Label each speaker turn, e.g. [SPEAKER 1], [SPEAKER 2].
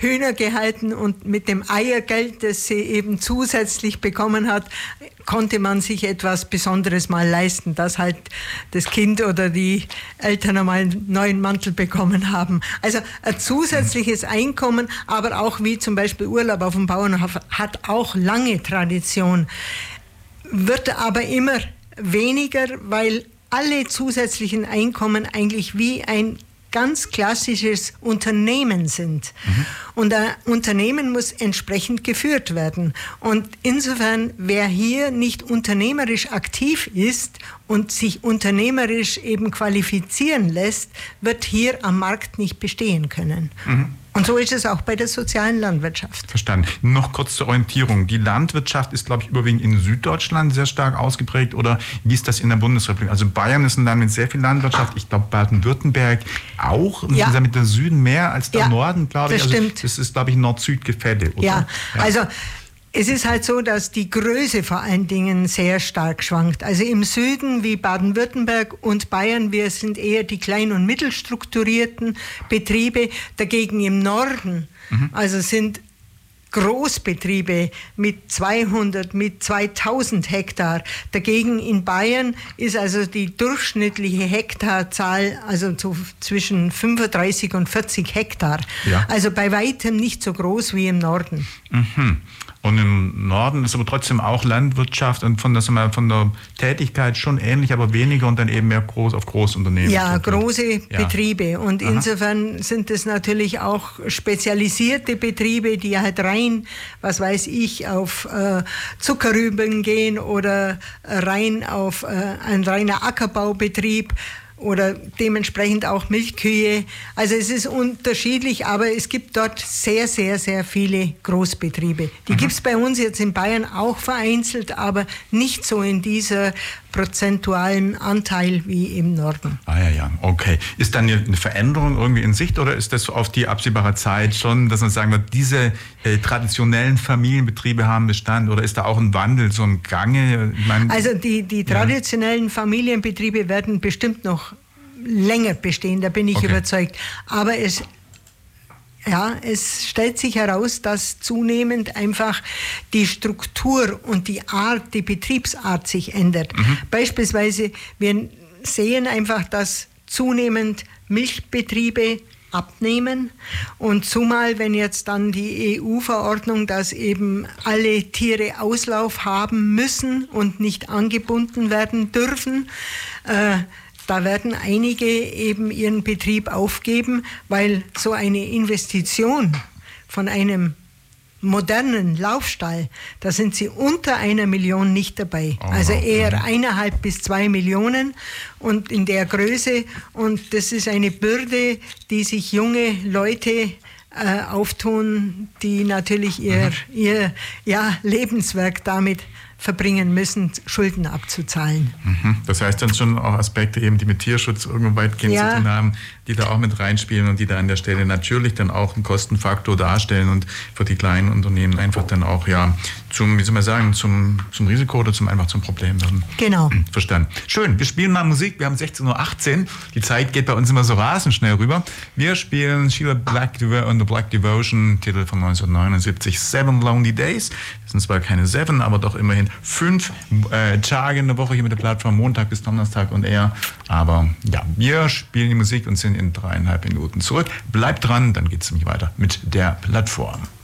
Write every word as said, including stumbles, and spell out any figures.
[SPEAKER 1] Hühner gehalten und mit dem Eiergeld, das sie eben zusätzlich bekommen hat, konnte man sich etwas Besonderes mal leisten, dass halt das Kind oder die Eltern einmal einen neuen Mantel bekommen haben. Also ein zusätzliches Einkommen, aber auch wie zum Beispiel Urlaub auf dem Bauernhof, hat auch lange Tradition, wird aber immer weniger, weil alle zusätzlichen Einkommen eigentlich wie ein ganz klassisches Unternehmen sind. Mhm. Und ein Unternehmen muss entsprechend geführt werden. Und insofern, wer hier nicht unternehmerisch aktiv ist und sich unternehmerisch eben qualifizieren lässt, wird hier am Markt nicht bestehen können. Mhm. Und so ist es auch bei der sozialen Landwirtschaft.
[SPEAKER 2] Verstanden. Noch kurz zur Orientierung. Die Landwirtschaft ist, glaube ich, überwiegend in Süddeutschland sehr stark ausgeprägt. Oder wie ist das in der Bundesrepublik? Also Bayern ist ein Land mit sehr viel Landwirtschaft. Ich glaube, Baden-Württemberg auch. Ja. Mit der Süden mehr als der ja, Norden, glaube ich.
[SPEAKER 1] Das
[SPEAKER 2] also
[SPEAKER 1] stimmt.
[SPEAKER 2] Das ist, glaube ich, Nord-Süd-Gefälle.
[SPEAKER 1] Ja. ja, also es ist halt so, dass die Größe vor allen Dingen sehr stark schwankt. Also im Süden wie Baden-Württemberg und Bayern, wir sind eher die klein- und mittelstrukturierten Betriebe. Dagegen im Norden, mhm. also sind Großbetriebe mit zweihundert, mit zweitausend Hektar. Dagegen in Bayern ist also die durchschnittliche Hektarzahl also so zwischen fünfunddreißig und vierzig Hektar. Ja. Also bei weitem nicht so groß wie im Norden.
[SPEAKER 2] Mhm. Und im Norden ist aber trotzdem auch Landwirtschaft und von, das mal, von der Tätigkeit schon ähnlich, aber weniger und dann eben mehr groß auf Großunternehmen.
[SPEAKER 1] Ja, große ja. Betriebe. Und
[SPEAKER 2] Aha.
[SPEAKER 1] insofern sind es natürlich auch spezialisierte Betriebe, die halt rein, was weiß ich, auf äh, Zuckerrüben gehen oder rein auf äh, ein reiner Ackerbaubetrieb. Oder dementsprechend auch Milchkühe. Also es ist unterschiedlich, aber es gibt dort sehr, sehr, sehr viele Großbetriebe. Die mhm. gibt es bei uns jetzt in Bayern auch vereinzelt, aber nicht so in dieser prozentualen Anteil wie im Norden.
[SPEAKER 2] Ah ja, ja, okay. Ist dann eine Veränderung irgendwie in Sicht oder ist das auf die absehbare Zeit schon, dass man sagen wird, diese äh, traditionellen Familienbetriebe haben Bestand oder ist da auch ein Wandel, so ein Gange? Ich mein,
[SPEAKER 1] also die, die traditionellen ja. Familienbetriebe werden bestimmt noch länger bestehen, da bin ich okay. überzeugt. Aber es Ja, es stellt sich heraus, dass zunehmend einfach die Struktur und die Art, die Betriebsart sich ändert. Mhm. Beispielsweise, wir sehen einfach, dass zunehmend Milchbetriebe abnehmen und zumal, wenn jetzt dann die E U-Verordnung, dass eben alle Tiere Auslauf haben müssen und nicht angebunden werden dürfen, äh, da werden einige eben ihren Betrieb aufgeben, weil so eine Investition von einem modernen Laufstall, da sind sie unter einer Million nicht dabei. Oh, also eher okay. eineinhalb bis zwei Millionen und in der Größe. Und das ist eine Bürde, die sich junge Leute äh, auftun, die natürlich ihr, mhm. ihr ja, Lebenswerk damit verbringen müssen, Schulden abzuzahlen.
[SPEAKER 2] Mhm. Das heißt dann schon auch Aspekte, eben, die mit Tierschutz irgendwo weitgehend ja. zu tun haben, die da auch mit reinspielen und die da an der Stelle natürlich dann auch einen Kostenfaktor darstellen und für die kleinen Unternehmen einfach dann auch ja zum, wie soll man sagen, zum, zum Risiko oder zum einfach zum Problem werden.
[SPEAKER 1] Genau.
[SPEAKER 2] Mhm. Verstanden. Schön, wir spielen mal Musik. Wir haben sechzehn Uhr achtzehn. Die Zeit geht bei uns immer so rasend schnell rüber. Wir spielen Sheila Black and the Black Devotion, Titel von neunzehnhundertneunundsiebzig, Seven Lonely Days. Das sind zwar keine Seven, aber doch immerhin fünf äh, Tage in der Woche hier mit der Plattform, Montag bis Donnerstag und eher. Aber ja, wir spielen die Musik und sind in dreieinhalb Minuten zurück. Bleibt dran, dann geht es nämlich weiter mit der Plattform.